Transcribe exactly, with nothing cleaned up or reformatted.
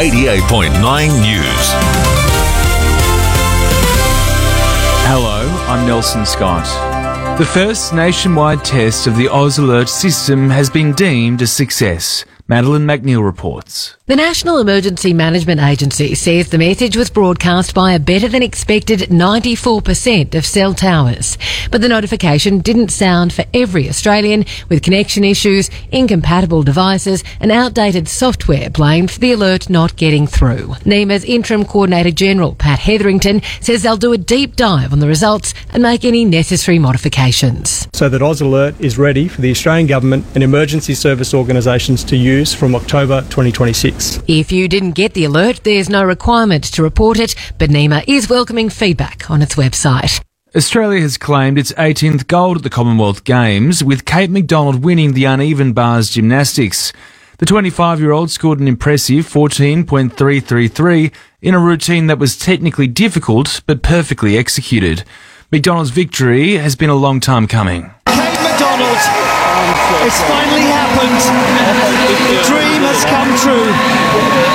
eighty-eight point nine News. Hello, I'm Nelson Scott. The first nationwide test of the Oz Alert system has been deemed a success. Madeline McNeil reports. The National Emergency Management Agency says the message was broadcast by a better than expected ninety-four percent of cell towers. But the notification didn't sound for every Australian, with connection issues, incompatible devices and outdated software blamed for the alert not getting through. NEMA's Interim Coordinator General, Pat Hetherington, says they'll do a deep dive on the results and make any necessary modifications. So that Oz Alert is ready for the Australian Government and emergency service organisations to use from October twenty twenty-six. If you didn't get the alert, there's no requirement to report it, but NEMA is welcoming feedback on its website. Australia has claimed its eighteenth gold at the Commonwealth Games, with Kate McDonald winning the uneven bars gymnastics. The twenty-five-year-old scored an impressive fourteen point three three three in a routine that was technically difficult but perfectly executed. McDonald's victory has been a long time coming. Kate McDonald, it's finally happened. The dream has come true.